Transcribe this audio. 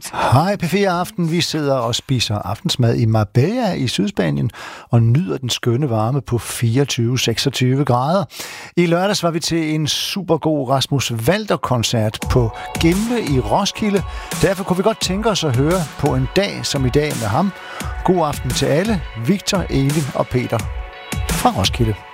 Bent. Hej P4 Aften. Vi sidder og spiser aftensmad i Marbella i Sydspanien og nyder den skønne varme på 24-26 grader. I lørdags var vi til en supergod Rasmus Walter-koncert på Gimle i Roskilde. Derfor kunne vi godt tænke os at høre på en dag som i dag med ham. God aften til alle. Victor, Elin og Peter fra Roskilde.